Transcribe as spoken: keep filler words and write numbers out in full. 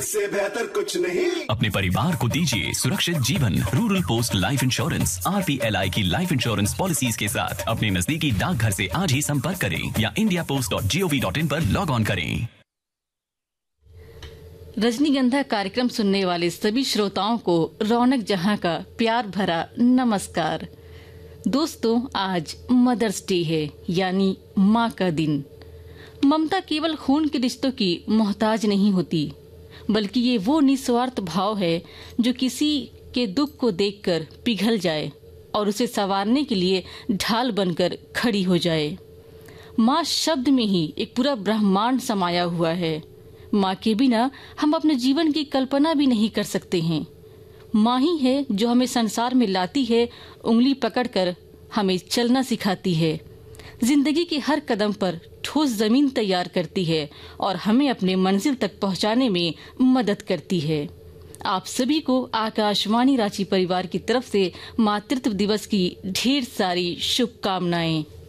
इससे बेहतर कुछ नहीं। अपने परिवार को दीजिए सुरक्षित जीवन। Rural post life insurance R P L I की लाइफ इंश्योरेंस पॉलिसीज के साथ अपने नजदीकी डाकघर से आज ही संपर्क करें या India post dot G O V dot in पर लॉग ऑन करें। रजनीगंधा कार्यक्रम सुनने वाले सभी श्रोताओं को रौनक जहां का प्यार भरा नमस्कार। दोस्तों, आज मदर्स डे है, यानी माँ का दिन। ममता केवल खून के रिश्तों की मोहताज नहीं होती, बल्कि ये वो निस्वार्थ भाव है जो किसी के दुख को देखकर पिघल जाए और उसे संवारने के लिए ढाल बनकर खड़ी हो जाए। माँ शब्द में ही एक पूरा ब्रह्मांड समाया हुआ है। माँ के बिना हम अपने जीवन की कल्पना भी नहीं कर सकते हैं। माँ ही है जो हमें संसार में लाती है, उंगली पकड़कर हमें चलना सिखाती है, जिंदगी के हर कदम पर ठोस जमीन तैयार करती है और हमें अपने मंजिल तक पहुंचाने में मदद करती है। आप सभी को आकाशवाणी रांची परिवार की तरफ से मातृत्व दिवस की ढेर सारी शुभकामनाएं।